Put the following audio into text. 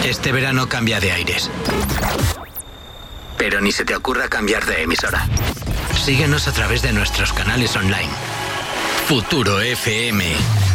Este verano cambia de aires. Pero ni se te ocurra cambiar de emisora. Síguenos a través de nuestros canales online. Futuro FM.